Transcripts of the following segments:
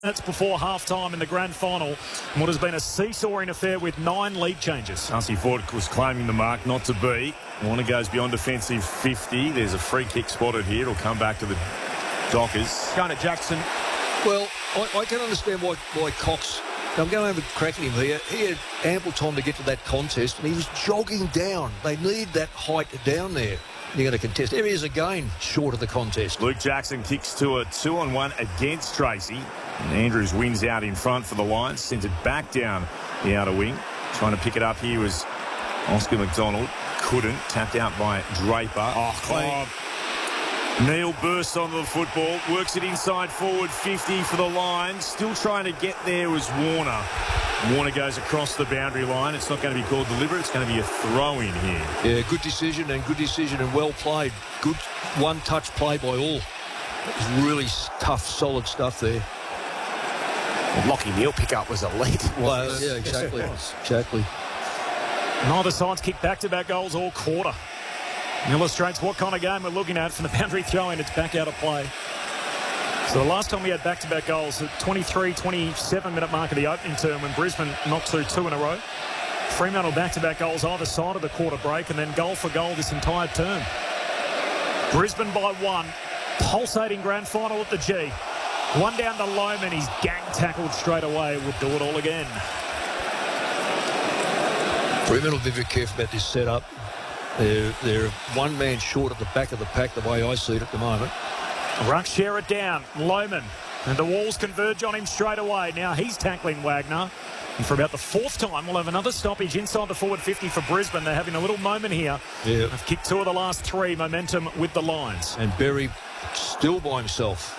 Minutes before half-time in the grand final, what has been a seesawing affair with 9 lead changes. Darcy Ford was claiming the mark, not to be. Warner goes beyond defensive 50. There's a free kick spotted here. It'll come back to the Dockers. Going to Jackson. Well, I can understand why Cox... I'm going over cracking him here. He had ample time to get to that contest, and he was jogging down. They need that height down there. You're going to contest. There he is again, short of the contest. Luke Jackson kicks to a 2-on-1 against Tracy. And Andrews wins out in front for the Lions. Sends it back down the outer wing. Trying to pick it up here was Oscar McDonald. Couldn't. Tapped out by Draper. Oh, clean. Neil bursts onto the football. Works it inside forward 50 for the Lions. Still trying to get there was Warner. Warner goes across the boundary line. It's not going to be called deliberate. It's going to be a throw-in here. Yeah, good decision and well played. Good one-touch play by all. It was really tough, solid stuff there. Well, Lockie Neal pick-up was elite. Well, yeah, exactly. Exactly. Neither side's kicked back-to-back goals all quarter. Illustrates what kind of game we're looking at from the boundary throw-in. It's back out of play. So the last time we had back-to-back goals, at 27-minute mark of the opening term when Brisbane knocked through 2 in a row. Fremantle back-to-back goals either side of the quarter break and then goal for goal this entire term. Brisbane by 1. Pulsating grand final at the G. 1 down to Lohman. He's gang tackled straight away. Would do it all again. Fremantle will be very careful about this setup. They're one man short at the back of the pack the way I see it at the moment. Ruck share it down. Lohman. And the Walls converge on him straight away. Now he's tackling Wagner. And for about the 4th time, we'll have another stoppage inside the forward 50 for Brisbane. They're having a little moment here. Yeah. They've kicked 2 of the last 3. Momentum with the Lions. And Berry still by himself.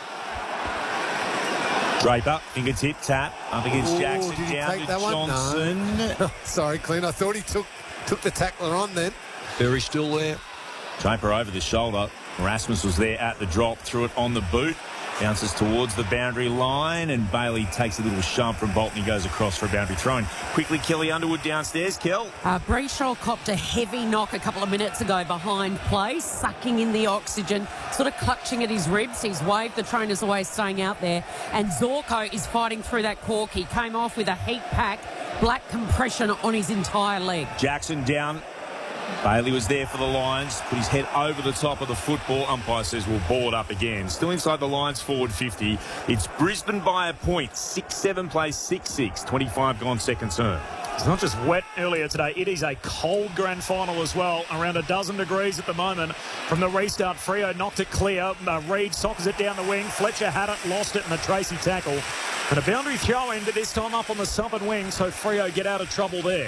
Draper, fingertip tap up against Jackson. Did he Down take to that Johnson. One? No. Sorry, Clint. I thought he took the tackler on then. Berry still there. Draper over the shoulder. Erasmus was there at the drop, threw it on the boot. Bounces towards the boundary line, and Bailey takes a little shove from Bolton. He goes across for a boundary throw. Quickly, Kelly Underwood downstairs. Kel. Breashaw copped a heavy knock a couple of minutes ago behind play, sucking in the oxygen, sort of clutching at his ribs. He's waved the trainers away, staying out there. And Zorko is fighting through that cork. He came off with a heat pack, black compression on his entire leg. Jackson down. Bailey was there for the Lions, put his head over the top of the football. Umpire says we'll ball it up again. Still inside the Lions forward 50. It's Brisbane by a point. 6-7 plays 6-6. 25 gone second term. It's not just wet earlier today. It is a cold grand final as well. Around 12 degrees at the moment. From the restart, Freo knocked it clear. Reid sockers it down the wing. Fletcher had it, lost it, and the Tracy tackle. And a boundary throw-in, but this time up on the southern wing, so Freo get out of trouble there.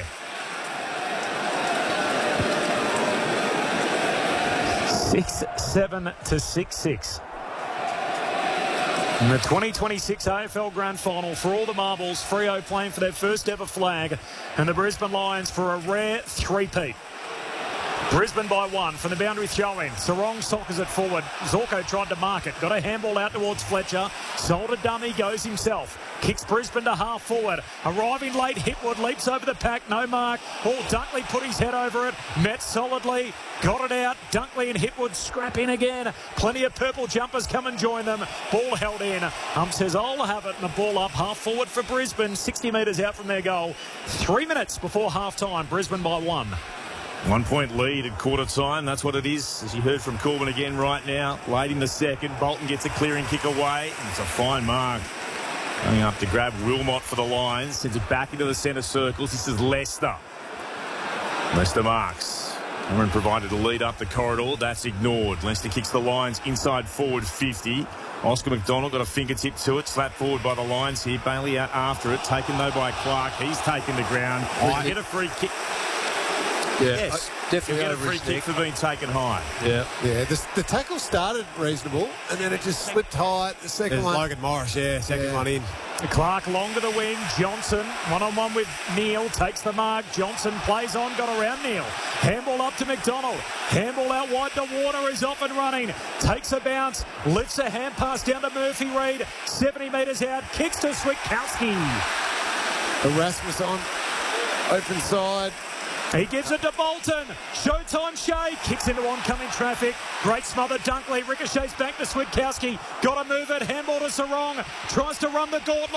6-7 to 6-6. In the 2026 AFL Grand Final, for all the marbles, Freo playing for their first ever flag, and the Brisbane Lions for a rare three-peat. Brisbane by 1 from the boundary throw-in. Sarong sockers it forward. Zorko tried to mark it. Got a handball out towards Fletcher. Sold a dummy, goes himself. Kicks Brisbane to half forward. Arriving late, Hipwood leaps over the pack. No mark. Dunkley put his head over it. Met solidly. Got it out. Dunkley and Hipwood scrap in again. Plenty of purple jumpers come and join them. Ball held in. Says I'll have it. And the ball up half forward for Brisbane. 60 metres out from their goal. 3 minutes before half-time. Brisbane by 1. 1 point lead at quarter time. That's what it is, as you heard from Corbin again right now. Late in the second, Bolton gets a clearing kick away. And it's a fine mark. Going up to grab Wilmot for the Lions. Sends it back into the centre circles. This is Leicester. Leicester marks. Cameron provided a lead up the corridor. That's ignored. Leicester kicks the Lions inside forward 50. Oscar McDonald got a fingertip to it. Slapped forward by the Lions here. Bailey out after it. Taken though by Clark. He's taken the ground. Hit a free kick. Yeah, yes, definitely get a free kick for being taken high. Yeah. The tackle started reasonable, and then it just slipped high. The second one. Logan Morris, second one in. Clark long to the wing. Johnson, one-on-one with Neal, takes the mark. Johnson plays on, got around Neal. Handball up to McDonald. Handball out wide to Warner, is off and running. Takes a bounce, lifts a hand pass down to Murphy Reid. 70 metres out, kicks to Switkowski. Erasmus on, open side. He gives it to Bolton. Showtime Shea. Kicks into oncoming traffic. Great smother Dunkley. Ricochets back to Switkowski. Got to move it. Handball to Sarong. Tries to run the gauntlet.